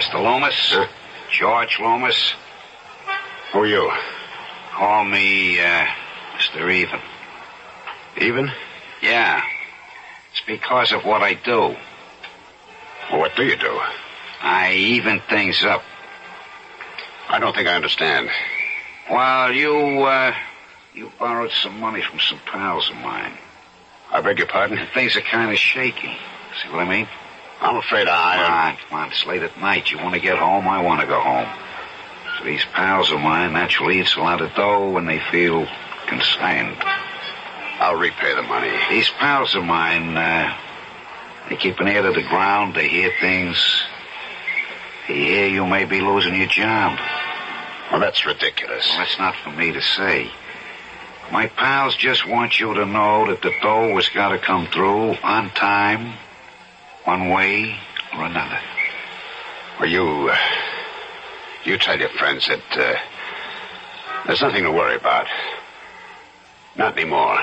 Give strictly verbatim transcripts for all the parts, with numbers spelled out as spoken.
Mister Loomis? Huh? George Loomis? Who are you? Call me, uh, Mister Even. Even? Yeah. It's because of what I do. Well, what do you do? I even things up. I don't think I understand. Well, you, uh, you borrowed some money from some pals of mine. I beg your pardon? And things are kind of shaky. See what I mean? I'm afraid I... Come on, come on. It's late at night. You want to get home? I want to go home. So these pals of mine, naturally, it's a lot of dough when they feel consigned. I'll repay the money. These pals of mine, uh, they keep an ear to the ground. They hear things. They hear you may be losing your job. Well, that's ridiculous. Well, that's not for me to say. My pals just want you to know that the dough has got to come through on time, one way or another. Well, you... Uh, you tell your friends that uh, there's nothing to worry about. Not anymore.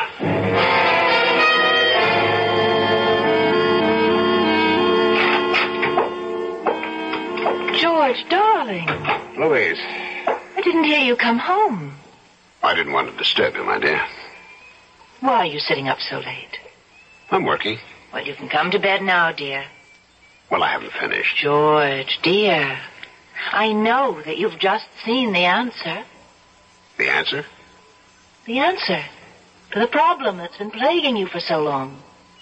George, darling. Louise. I didn't hear you come home. I didn't want to disturb you, my dear. Why are you sitting up so late? I'm working. Well, you can come to bed now, dear. Well, I haven't finished. George, dear. I know that you've just seen the answer. The answer? The answer to the problem that's been plaguing you for so long.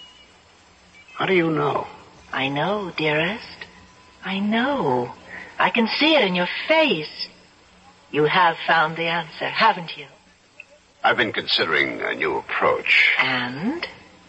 How do you know? I know, dearest. I know. I can see it in your face. You have found the answer, haven't you? I've been considering a new approach. And?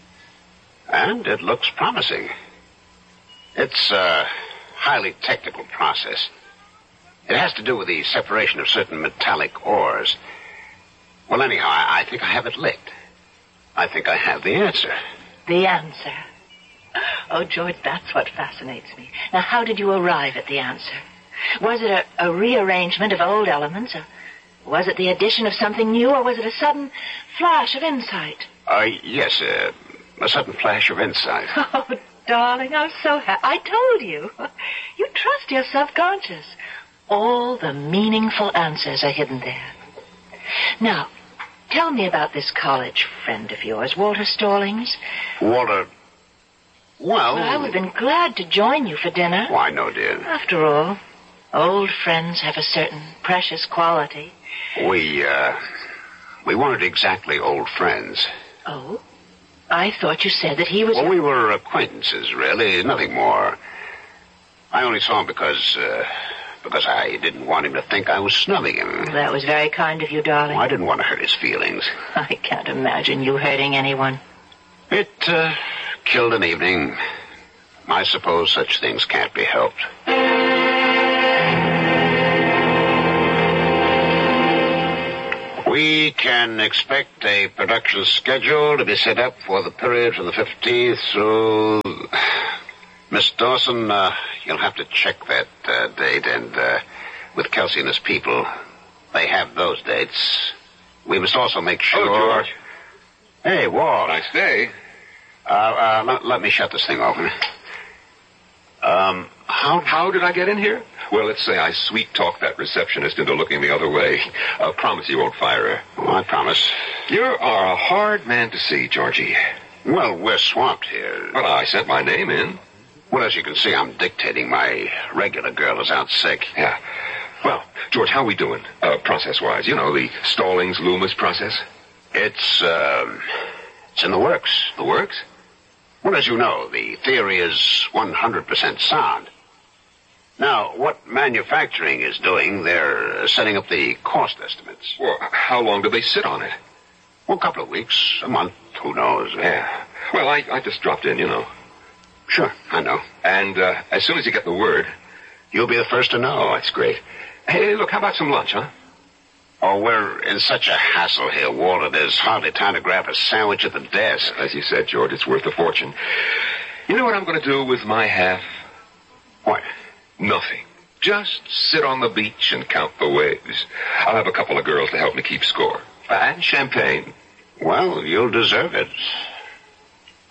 And it looks promising. It's a highly technical process. It has to do with the separation of certain metallic ores. Well, anyhow, I, I think I have it licked. I think I have the answer. The answer? Oh, George, that's what fascinates me. Now, how did you arrive at the answer? Was it a, a rearrangement of old elements? Or was it the addition of something new? Or was it a sudden flash of insight? Uh, yes, uh, a sudden flash of insight. Oh, darling, I'm so happy. I told you. You trust your subconscious. All the meaningful answers are hidden there. Now, tell me about this college friend of yours, Walter Stallings. Walter... Well... Well, I would have been glad to join you for dinner. Why, no, dear. After all, old friends have a certain precious quality. We, uh... We weren't exactly old friends. Oh? I thought you said that he was... Well, we were acquaintances, really. Nothing more. I only saw him because, uh... because I didn't want him to think I was snubbing him. That was very kind of you, darling. Well, I didn't want to hurt his feelings. I can't imagine you hurting anyone. It, uh... killed an evening. I suppose such things can't be helped. We can expect a production schedule to be set up for the period from the fifteenth through... Miss Dawson, uh, you'll have to check that uh, date, and uh, with Kelsey and his people, they have those dates. We must also make sure... Oh, George. Hey, Walt. Nice day. Uh, uh, let, let me shut this thing open. Um, how... How did I get in here? Well, let's say I sweet-talked that receptionist into looking the other way. I promise you won't fire her. Oh, I promise. You are a hard man to see, Georgie. Well, we're swamped here. Well, I sent my name in. Well, as you can see, I'm dictating. My regular girl is out sick. Yeah. Well, George, how we doing, uh, process-wise? You know, the Stallings-Loomis process? It's, um, it's in the works. The works? Well, as you know, the theory is one hundred percent sound. Now, what manufacturing is doing, they're setting up the cost estimates. Well, how long do they sit on it? Well, a couple of weeks, a month, who knows? Yeah. Well, I, I just dropped in, you know. Sure, I know. And uh, as soon as you get the word... You'll be the first to know. Oh, that's great. Hey, look, how about some lunch, huh? Oh, we're in such a hassle here, Walter. There's hardly time to grab a sandwich at the desk. As you said, George, it's worth a fortune. You know what I'm going to do with my half? What? Nothing. Just sit on the beach and count the waves. I'll have a couple of girls to help me keep score. And champagne. Well, you'll deserve it.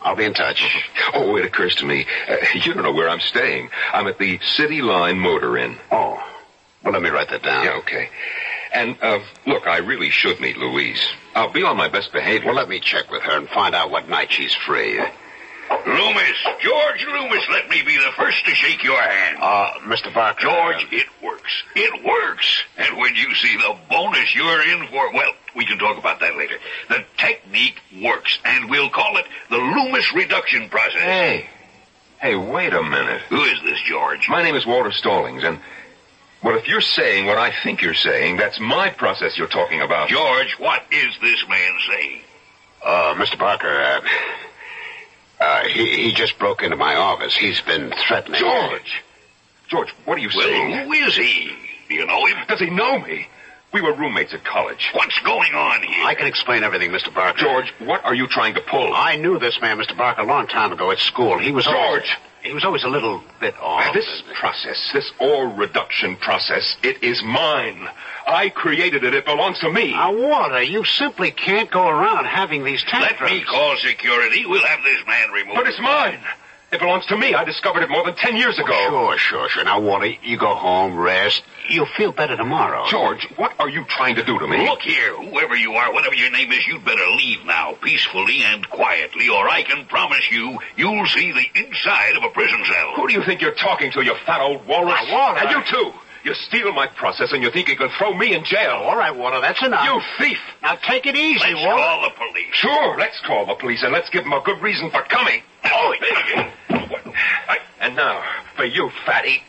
I'll be in touch. Oh, it occurs to me. Uh, you don't know where I'm staying. I'm at the City Line Motor Inn. Oh. Well, let me write that down. Yeah, okay. And, uh, look, I really should meet Louise. I'll be on my best behavior. Well, let me check with her and find out what night she's free. Loomis, George Loomis, let me be the first to shake your hand. Uh, Mister Barker. George, it works. It works. And when you see the bonus you're in for, well, we can talk about that later. The technique works, and we'll call it the Loomis reduction process. Hey. Hey, wait a minute. Who is this, George? My name is Walter Stallings, and, well, if you're saying what I think you're saying, that's my process you're talking about. George, what is this man saying? Uh, Mister Barker, uh... Uh, he, he just broke into my office. He's been threatening. George! George, what are you Well, saying? who is he? Do you know him? Does he know me? We were roommates at college. What's going on here? I can explain everything, Mister Barker. George, what are you trying to pull? I knew this man, Mister Barker, a long time ago at school. He was George! Always, he was always a little bit off. This process, this ore reduction process, it is mine. I created it. It belongs to me. Now, Walter, you simply can't go around having these tantrums. Let me call security. We'll have this man removed. But it's mine. It belongs to me. I discovered it more than ten years ago. Sure, sure, sure. Now, Walter, you go home, rest. You'll feel better tomorrow. George, what are you trying to do to me? Look here, whoever you are, whatever your name is, you'd better leave now, peacefully and quietly, or I can promise you, you'll see the inside of a prison cell. Who do you think you're talking to, you fat old walrus? Now, Walter. And you too. You steal my process and you think you can throw me in jail. All right, Walter, that's enough. You thief. Now, take it easy, Let's Walter. call the police. Sure, let's call the police and let's give them a good reason for coming. Oh, And now, for you, fatty.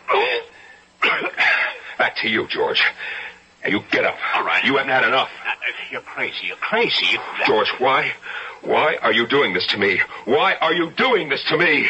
Back to you, George. Hey, you get up. All right. You haven't had enough. Uh, You're crazy. You're crazy. George, why? Why are you doing this to me? Why are you doing this to me?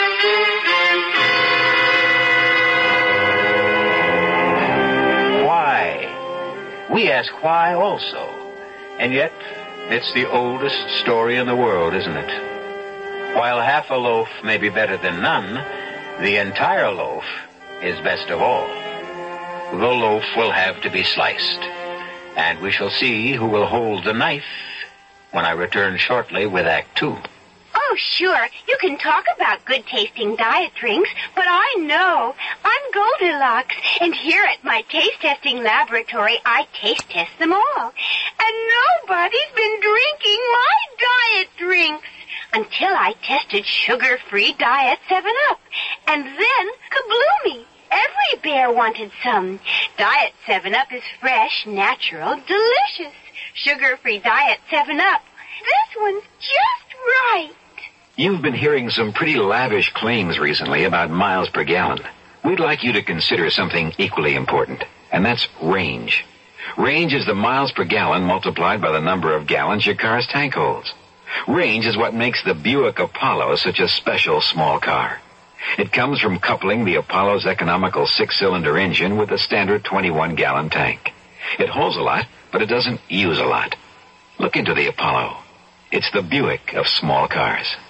Why? We ask why also. And yet, it's the oldest story in the world, isn't it? While half a loaf may be better than none, the entire loaf is best of all. The loaf will have to be sliced, and we shall see who will hold the knife when I return shortly with Act Two. Oh, sure. You can talk about good-tasting diet drinks, but I know. I'm Goldilocks, and here at my taste-testing laboratory, I taste-test them all. And nobody's been drinking my diet drinks until I tested sugar-free Diet seven up. And then, kabloomy! Every bear wanted some. Diet seven up is fresh, natural, delicious. Sugar-free Diet seven up. This one's just right. You've been hearing some pretty lavish claims recently about miles per gallon. We'd like you to consider something equally important, and that's range. Range is the miles per gallon multiplied by the number of gallons your car's tank holds. Range is what makes the Buick Apollo such a special small car. It comes from coupling the Apollo's economical six-cylinder engine with a standard twenty-one gallon tank. It holds a lot, but it doesn't use a lot. Look into the Apollo. It's the Buick of small cars.